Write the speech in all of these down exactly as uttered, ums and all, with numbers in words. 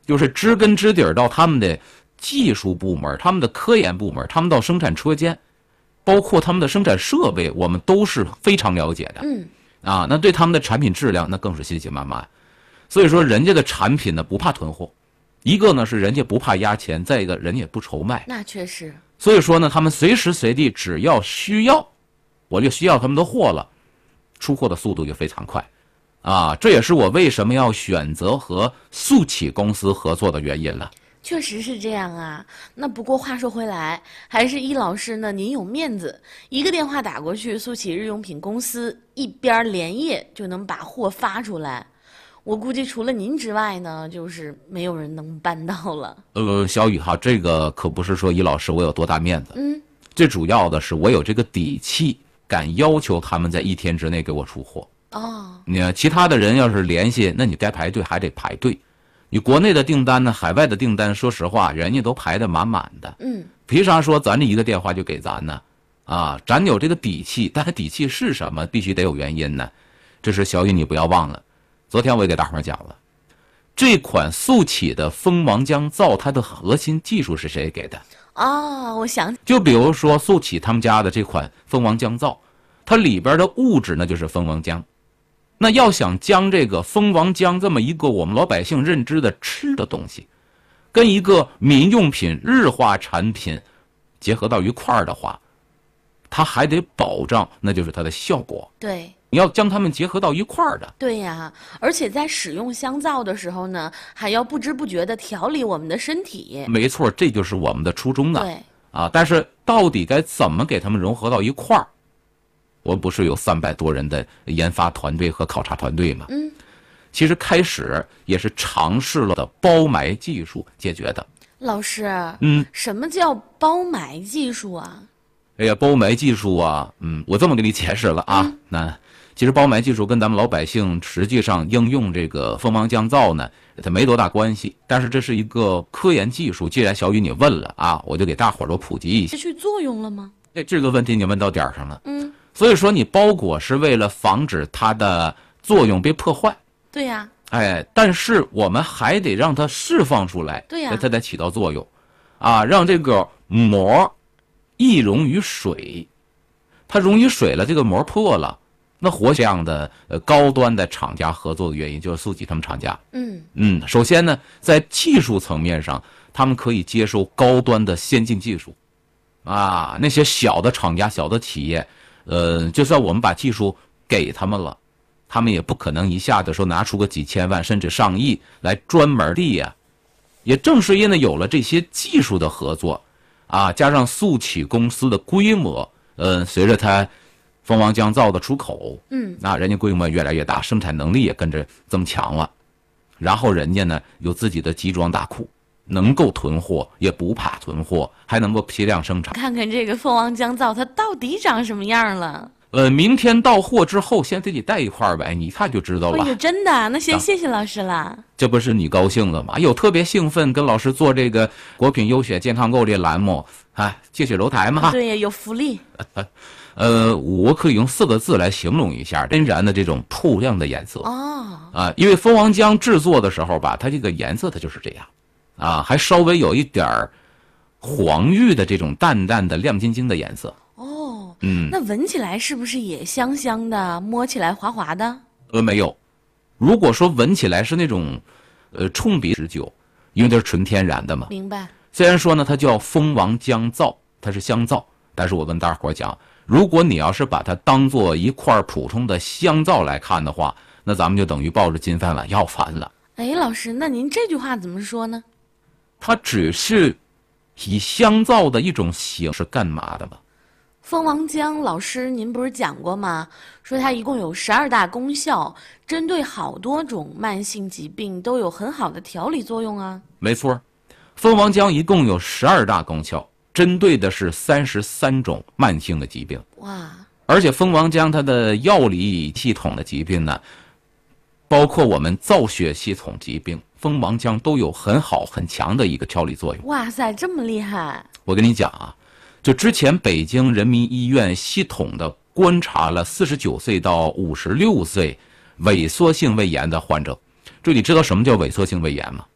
就是知根知底儿到他们的技术部门、他们的科研部门、他们到生产车间，包括他们的生产设备，我们都是非常了解的。 嗯， 啊，那对他们的产品质量那更是信心满满。所以说，人家的产品呢不怕囤货，一个呢是人家不怕压钱，再一个人家也不愁卖。 那确实。 所以说呢，他们随时随地只要需要，我就需要他们的货了，出货的速度就非常快。啊，这也是我为什么要选择和速启公司合作的原因了。 确实是这样啊。那不过话说回来，还是易老师呢，您有面子，一个电话打过去，速启日用品公司一边连夜就能把货发出来。我估计除了您之外呢，就是没有人能办到了。 呃，小雨哈，这个可不是说易老师我有多大面子， 嗯， 最主要的是我有这个底气，敢要求他们在一天之内给我出货。 哦， 你其他的人要是联系，那你该排队还得排队。你国内的订单呢，海外的订单，说实话，人家都排得满满的。 嗯， 凭啥说咱这一个电话就给咱呢？啊，咱有这个底气，但是底气是什么？必须得有原因呢。这是小雨，你不要忘了，昨天我也给大伙儿讲了，这款速启的蜂王浆皂，它的核心技术是谁给的？ 哦，我想， 就比如说速启他们家的这款蜂王浆皂，它里边的物质呢就是蜂王浆。那要想将这个蜂王浆这么一个我们老百姓认知的吃的东西，跟一个民用品日化产品结合到一块儿的话，它还得保障那就是它的效果。 对， 你要将它们结合到一块儿的。 对呀，而且在使用香皂的时候呢，还要不知不觉地调理我们的身体。 没错，这就是我们的初衷啊。 对啊，但是到底该怎么给它们融合到一块儿？我不是有三百多人的研发团队和考察团队吗？ 嗯， 其实开始也是尝试了的包埋技术解决的。 老师， 嗯， 什么叫包埋技术啊？ 哎呀，包埋技术啊，嗯，我这么给你解释了啊。 嗯、 那其实包埋技术跟咱们老百姓实际上应用这个蜂王浆皂呢，它没多大关系。但是这是一个科研技术，既然小雨你问了啊，我就给大伙儿都普及一下。 失去作用了吗？ 哎，这个问题你问到点儿上了。 嗯。 所以说，你包裹是为了防止它的作用被破坏。 对呀。 哎，但是我们还得让它释放出来。 对呀。 它才起到作用，啊，让这个膜易溶于水。它溶于水了，这个膜破了，那和这样的呃高端的厂家合作的原因，就是速启他们厂家。 嗯嗯，首先呢，在技术层面上，他们可以接受高端的先进技术。啊，那些小的厂家、小的企业。呃，就算我们把技术给他们了，他们也不可能一下子说拿出个几千万甚至上亿来专门的呀。也正是因为有了这些技术的合作，啊，加上速启公司的规模，呃，随着它蜂王浆皂的出口， 嗯， 那人家规模越来越大，生产能力也跟着这么强了。然后人家呢有自己的集装大库，能够囤货，也不怕囤货，还能够批量生产。 看看这个蜂王浆皂，它到底长什么样了？ 呃，明天到货之后，先给你带一块儿呗，你一看就知道了。 哎呦，真的？那先谢谢老师了。 这不是你高兴了吗？哎呦，特别兴奋，跟老师做这个国品优选健康购这栏目，啊，借血楼台嘛。 对呀，有福利。 呃，我可以用四个字来形容一下天然的这种透亮的颜色。 哦。 啊，因为蜂王浆制作的时候吧，它这个颜色它就是这样。啊，还稍微有一点儿黄玉的这种淡淡的亮晶晶的颜色。 哦， 嗯， 那闻起来是不是也香香的，摸起来滑滑的？ 呃，没有。如果说闻起来是那种，呃，冲鼻持久，因为它是纯天然的嘛。 明白。 虽然说呢，它叫蜂王浆皂，它是香皂，但是我跟大伙儿讲，如果你要是把它当做一块普通的香皂来看的话，那咱们就等于抱着金饭碗要饭了。 哎，老师，那您这句话怎么说呢？ 它只是以香皂的一种形式干嘛的吗？ 蜂王浆，老师您不是讲过吗？说它一共有十二大功效，针对好多种慢性疾病都有很好的调理作用啊。 没错，蜂王浆一共有十二大功效，针对的是三十三种慢性的疾病。 哇！ 而且蜂王浆它的药理系统的疾病呢，包括我们造血系统疾病，蜂王浆都有很好很强的一个调理作用。 哇塞，这么厉害！ 我跟你讲啊，就之前北京人民医院系统的观察了四十九岁到五十六岁萎缩性胃炎的患者。就你知道什么叫萎缩性胃炎吗？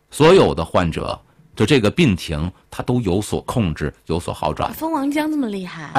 所有的患者就这个病情，它都有所控制，有所好转。 蜂王浆这么厉害？